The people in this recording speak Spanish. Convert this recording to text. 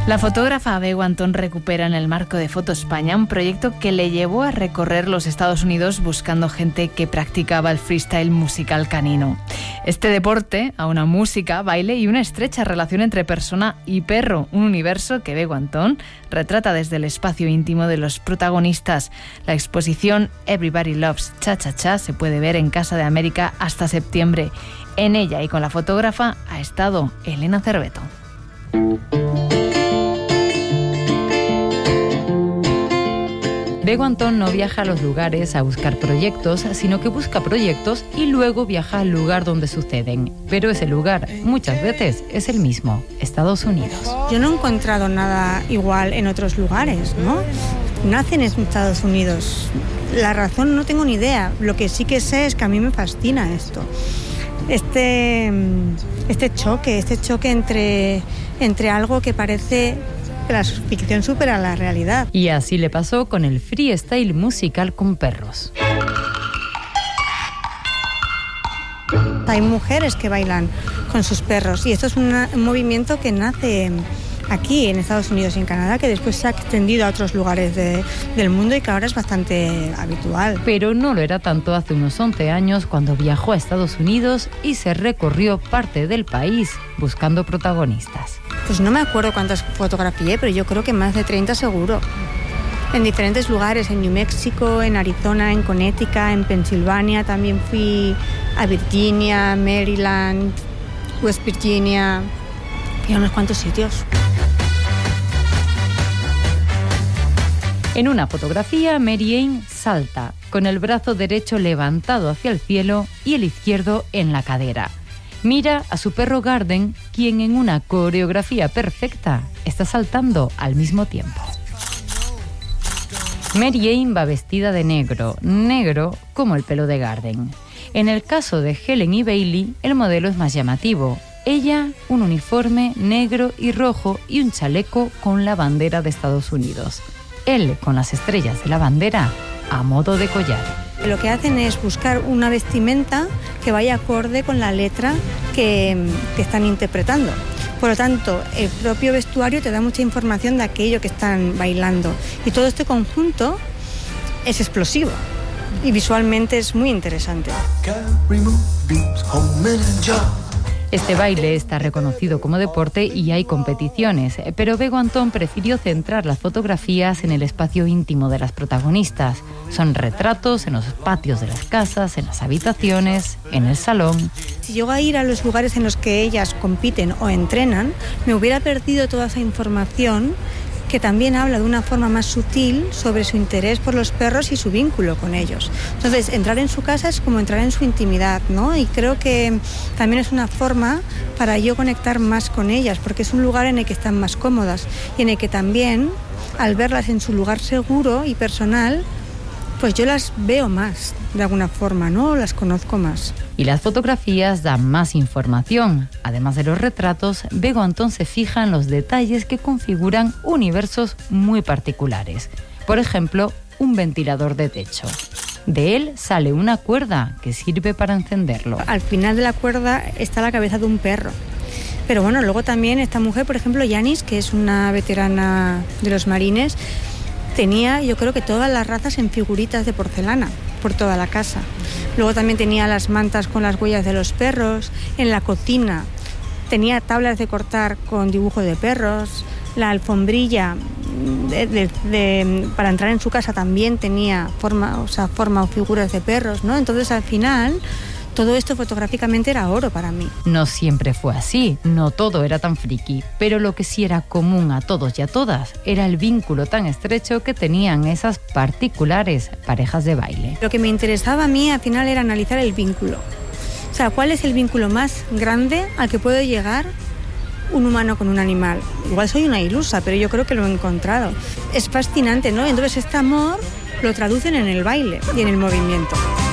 La fotógrafa Bego Antón recupera en el marco de Foto España un proyecto que le llevó a recorrer los Estados Unidos buscando gente que practicaba el freestyle musical canino. Este deporte, a una música, baile y una estrecha relación entre persona y perro, un universo que Bego Antón retrata desde el espacio íntimo de los protagonistas. La exposición Everybody Loves Cha Cha Cha se puede ver en Casa de América hasta septiembre. En ella y con la fotógrafa ha estado Elena Cerveto. Bego Antón no viaja a los lugares a buscar proyectos, sino que busca proyectos y luego viaja al lugar donde suceden. Pero ese lugar, muchas veces, es el mismo, Estados Unidos. Yo no he encontrado nada igual en otros lugares, ¿no? Nacen en Estados Unidos. La razón no tengo ni idea. Lo que sí que sé es que a mí me fascina esto. Este choque entre algo que parece que la ficción supera la realidad. Y así le pasó con el freestyle musical con perros. Hay mujeres que bailan con sus perros y esto es un movimiento que nace aquí en Estados Unidos y en Canadá, que después se ha extendido a otros lugares del mundo y que ahora es bastante habitual. Pero no lo era tanto hace unos 11 años cuando viajó a Estados Unidos y se recorrió parte del país buscando protagonistas. Pues no me acuerdo cuántas fotografié, pero yo creo que más de 30 seguro. En diferentes lugares, en New México, en Arizona, en Connecticut, en Pensilvania. También fui a Virginia, Maryland, West Virginia y a unos cuantos sitios. En una fotografía, Mary Ann salta, con el brazo derecho levantado hacia el cielo y el izquierdo en la cadera. Mira a su perro Garden, quien en una coreografía perfecta está saltando al mismo tiempo. Mary Ann va vestida de negro como el pelo de Garden. En el caso de Helen y Bailey, el modelo es más llamativo. Ella, un uniforme negro y rojo y un chaleco con la bandera de Estados Unidos. Él con las estrellas de la bandera a modo de collar. Lo que hacen es buscar una vestimenta que vaya acorde con la letra que están interpretando. Por lo tanto, el propio vestuario te da mucha información de aquello que están bailando. Y todo este conjunto es explosivo y visualmente es muy interesante. Este baile está reconocido como deporte y hay competiciones, pero Bego Antón prefirió centrar las fotografías en el espacio íntimo de las protagonistas. Son retratos en los patios de las casas, en las habitaciones, en el salón. Si llego a ir a los lugares en los que ellas compiten o entrenan, me hubiera perdido toda esa información que también habla de una forma más sutil sobre su interés por los perros y su vínculo con ellos. Entonces, entrar en su casa es como entrar en su intimidad, ¿no? Y creo que también es una forma para yo conectar más con ellas, porque es un lugar en el que están más cómodas y en el que también, al verlas en su lugar seguro y personal, pues yo las veo más, de alguna forma, ¿no? Las conozco más. Y las fotografías dan más información. Además de los retratos, Bego Antón se fija en los detalles que configuran universos muy particulares. Por ejemplo, un ventilador de techo. De él sale una cuerda que sirve para encenderlo. Al final de la cuerda está la cabeza de un perro. Pero bueno, luego también esta mujer, por ejemplo, Yanis, que es una veterana de los marines, tenía, yo creo que todas las razas en figuritas de porcelana por toda la casa. Luego también tenía las mantas con las huellas de los perros. En la cocina tenía tablas de cortar con dibujo de perros. La alfombrilla para entrar en su casa también tenía forma o figuras de perros, ¿no? Entonces, al final, todo esto fotográficamente era oro para mí. No siempre fue así, no todo era tan friki, pero lo que sí era común a todos y a todas era el vínculo tan estrecho que tenían esas particulares parejas de baile. Lo que me interesaba a mí al final era analizar el vínculo. O sea, ¿cuál es el vínculo más grande al que puede llegar un humano con un animal? Igual soy una ilusa, pero yo creo que lo he encontrado. Es fascinante, ¿no? Entonces este amor lo traducen en el baile y en el movimiento.